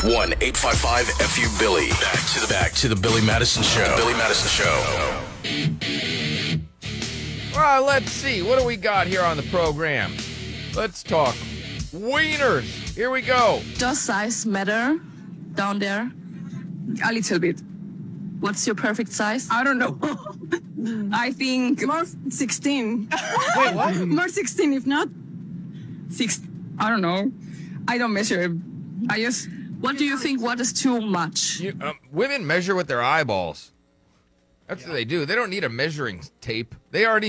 1-855-FU-BILLY. Back to the Billy Madison Show. The Billy Madison Show. Well, let's see. What do we got here on the program? Let's talk wieners. Here we go. Does size matter down there? A little bit. What's your perfect size? I don't know. I think more 16. Wait, what? More 16, if not 6. I don't know. I don't measure. I just. What do you think? What is too much? Women measure with their eyeballs. That's what they do. They don't need a measuring tape. They already